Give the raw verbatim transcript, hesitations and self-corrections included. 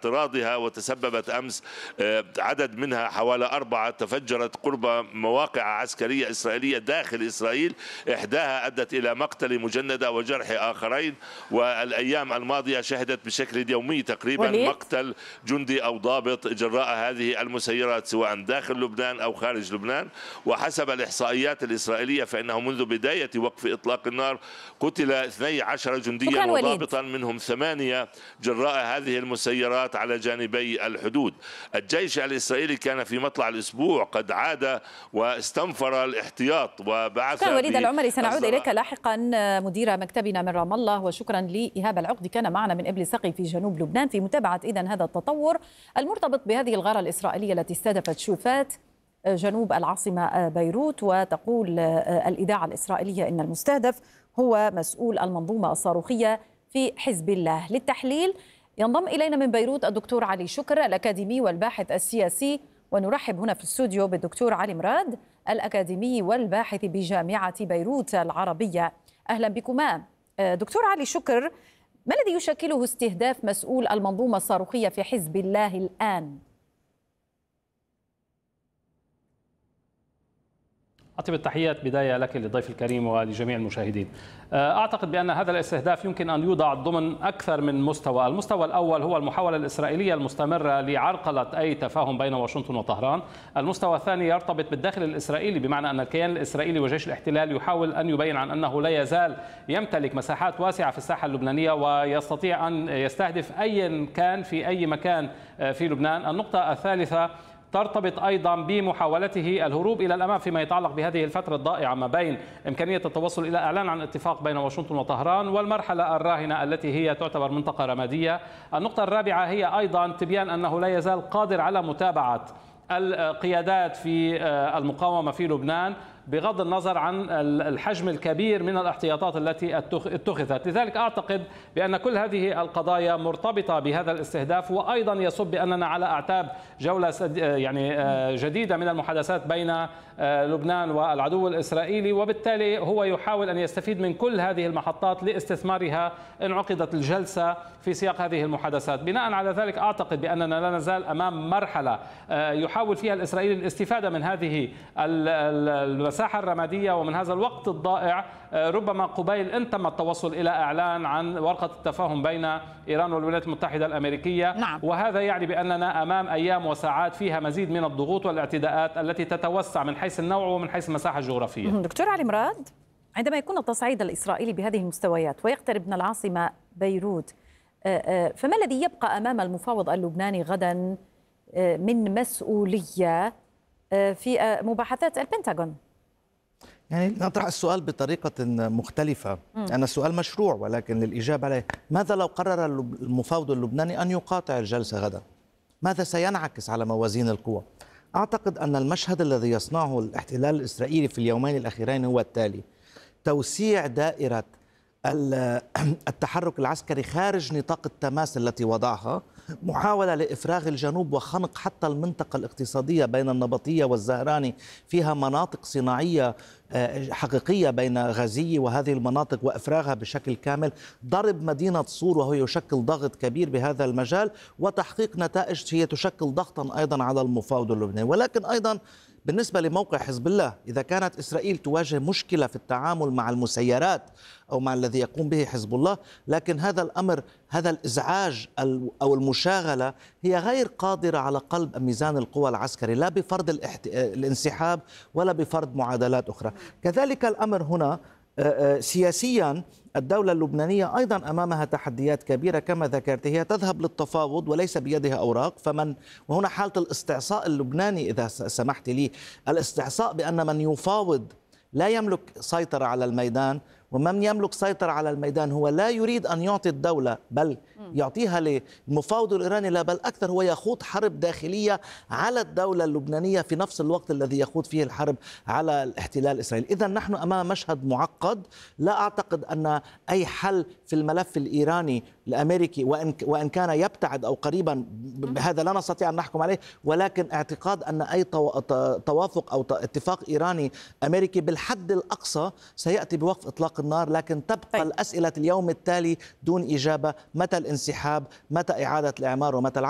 اعتراضها، وتسببت أمس عدد منها حوالي أربعة تفجرت قرب مواقع عسكرية إسرائيلية داخل إسرائيل، إحداها أدت إلى مقتل مجندة وجرح آخرين. والأيام الماضية شهدت بشكل يومي تقريبا وليد؟ مقتل جندي أو ضابط جراء هذه المسيرات سواء داخل لبنان أو خارج لبنان. وحسب الإحصائيات الإسرائيلية فإنه منذ بداية وقف إطلاق النار قتل اثني عشر جنديا وضابطا، منهم ثمانية جراء هذه المسيرات على جانبي الحدود. الجيش الإسرائيلي كان في مطلع الأسبوع قد عاد واستنفر الاحتياط وبعث. شكرا وليد العمري، سنعود إليك لاحقا مدير مكتبنا من رام الله، وشكرا لإيهاب العقدي كان معنا من إبل سقي في جنوب لبنان في متابعة إذن هذا التطور المرتبط بهذه الغارة الإسرائيلية التي استهدفت شوفات جنوب العاصمة بيروت. وتقول الإذاعة الإسرائيلية إن المستهدف هو مسؤول المنظومة الصاروخية في حزب الله. للتحليل ينضم إلينا من بيروت الدكتور علي شكر الأكاديمي والباحث السياسي، ونرحب هنا في الاستوديو بالدكتور علي مراد الأكاديمي والباحث بجامعة بيروت العربية. أهلا بكما. دكتور علي شكر، ما الذي يشكله استهداف مسؤول المنظومة الصاروخية في حزب الله الآن؟ أطيب التحيات بداية لك للضيف الكريم ولجميع المشاهدين. أعتقد بأن هذا الاستهداف يمكن أن يوضع ضمن أكثر من مستوى. المستوى الأول هو المحاولة الإسرائيلية المستمرة لعرقلة أي تفاهم بين واشنطن وطهران. المستوى الثاني يرتبط بالداخل الإسرائيلي، بمعنى أن الكيان الإسرائيلي وجيش الاحتلال يحاول أن يبين عن أنه لا يزال يمتلك مساحات واسعة في الساحة اللبنانية ويستطيع أن يستهدف أيا كان في أي مكان في لبنان. النقطة الثالثة ترتبط أيضا بمحاولته الهروب إلى الأمام فيما يتعلق بهذه الفترة الضائعة ما بين إمكانية التوصل إلى إعلان عن اتفاق بين واشنطن وطهران والمرحلة الراهنة التي هي تعتبر منطقة رمادية. النقطة الرابعة هي أيضا تبيان أنه لا يزال قادر على متابعة القيادات في المقاومة في لبنان بغض النظر عن الحجم الكبير من الاحتياطات التي اتخذت. لذلك أعتقد بأن كل هذه القضايا مرتبطة بهذا الاستهداف، وأيضا يصب بأننا على أعتاب جولة يعني جديدة من المحادثات بين لبنان والعدو الإسرائيلي، وبالتالي هو يحاول أن يستفيد من كل هذه المحطات لاستثمارها إن عقدت الجلسة في سياق هذه المحادثات. بناء على ذلك أعتقد بأننا لا نزال أمام مرحلة يحاول فيها الإسرائيلي الاستفادة من هذه المساحة الرمادية ومن هذا الوقت الضائع، ربما قبيل أن تم التوصل إلى إعلان عن ورقة التفاهم بين إيران والولايات المتحدة الأمريكية. نعم. وهذا يعني بأننا أمام أيام وساعات فيها مزيد من الضغوط والاعتداءات التي تتوسع من حيث النوع ومن حيث المساحة الجغرافية. دكتور علي مراد، عندما يكون التصعيد الإسرائيلي بهذه المستويات ويقترب من العاصمة بيروت، فما الذي يبقى أمام المفاوض اللبناني غدا من مسؤولية في مباحثات البنتاغون؟ يعني نطرح السؤال بطريقة مختلفة. أن السؤال مشروع ولكن للإجابة عليه، ماذا لو قرر المفاوض اللبناني أن يقاطع الجلسة غدا؟ ماذا سينعكس على موازين القوى؟ أعتقد أن المشهد الذي يصنعه الاحتلال الإسرائيلي في اليومين الأخيرين هو التالي: توسيع دائرة التحرك العسكري خارج نطاق التماس التي وضعها، محاولة لإفراغ الجنوب وخنق حتى المنطقة الاقتصادية بين النبطية والزهراني، فيها مناطق صناعية حقيقية بين غزية وهذه المناطق، وإفراغها بشكل كامل، ضرب مدينة صور وهو يشكل ضغط كبير بهذا المجال، وتحقيق نتائج هي تشكل ضغطا أيضا على المفاوض اللبناني. ولكن أيضا بالنسبة لموقع حزب الله، إذا كانت إسرائيل تواجه مشكلة في التعامل مع المسيرات أو مع الذي يقوم به حزب الله، لكن هذا الأمر، هذا الإزعاج أو المشاغلة هي غير قادرة على قلب ميزان القوى العسكري، لا بفرض الاحت... الانسحاب ولا بفرض معادلات أخرى. كذلك الأمر هنا سياسيا، الدولة اللبنانية أيضا أمامها تحديات كبيرة كما ذكرت. هي تذهب للتفاوض وليس بيدها أوراق، فمن وهنا حالة الاستعصاء اللبناني إذا سمحت لي، الاستعصاء بأن من يفاوض لا يملك سيطرة على الميدان، ومن يملك سيطرة على الميدان هو لا يريد أن يعطي الدولة بل يعطيها للمفاوض الإيراني، لا بل أكثر هو يخوض حرب داخلية على الدولة اللبنانية في نفس الوقت الذي يخوض فيه الحرب على الاحتلال الإسرائيلي. إذن نحن أمام مشهد معقد. لا أعتقد أن أي حل في الملف الإيراني الأمريكي وإن وإن كان يبتعد أو قريبا، هذا لا نستطيع أن نحكم عليه، ولكن اعتقاد أن أي توافق أو اتفاق إيراني أمريكي بالحد الأقصى سيأتي بوقف إطلاق النار، لكن تبقى طيب. الأسئلة اليوم التالي دون إجابة: متى الانسحاب؟ متى إعادة الإعمار؟ ومتى